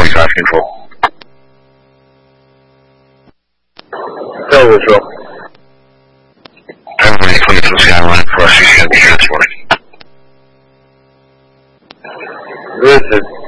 he's asking for. Tell me, so. Everybody, please let's get online for us. He's going to be here this morning. Listen.